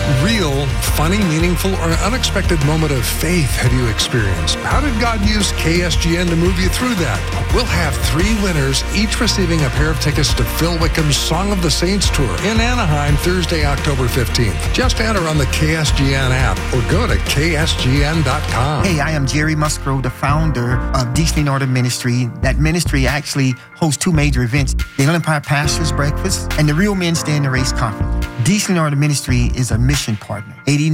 real, funny, meaningful, or unexpected moment of faith have you experienced? How did God use KSGN to move you through that? We'll have 3 winners, each receiving a pair of tickets to Phil Wickham's Song of the Saints Tour in Anaheim, Thursday, October 15th. Just enter on the KSGN app or go to ksgn.com. Hey, I am Jerry Musgrove, the founder of Deaconly Northern Ministry. That ministry actually hosts 2 major events, the Inland Empire Pastors Breakfast and the Real Men Stay in the Race Conference. Deaconly Northern Ministry is a mission partner.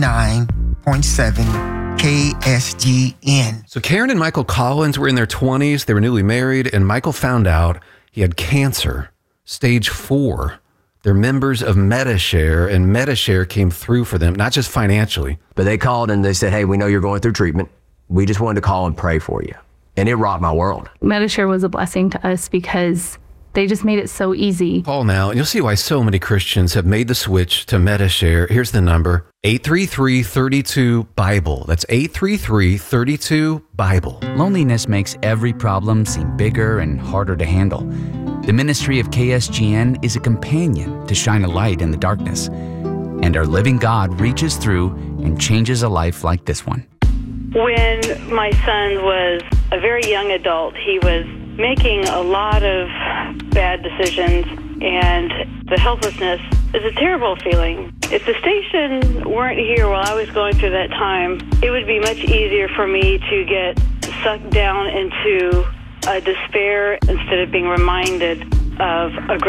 89.7 KSGN. So Karen and Michael Collins were in their 20s. They were newly married, and Michael found out he had cancer, stage 4. They're members of Medi-Share, and Medi-Share came through for them, not just financially. But they called and they said, hey, we know you're going through treatment. We just wanted to call and pray for you. And it rocked my world. Medi-Share was a blessing to us because they just made it so easy. Call now, and you'll see why so many Christians have made the switch to Medi-Share. Here's the number, 833-32-BIBLE. That's 833-32-BIBLE. Loneliness makes every problem seem bigger and harder to handle. The ministry of KSGN is a companion to shine a light in the darkness. And our living God reaches through and changes a life like this one. When my son was a very young adult, he was making a lot of bad decisions, and the helplessness is a terrible feeling. If the station weren't here while I was going through that time, it would be much easier for me to get sucked down into despair instead of being reminded of a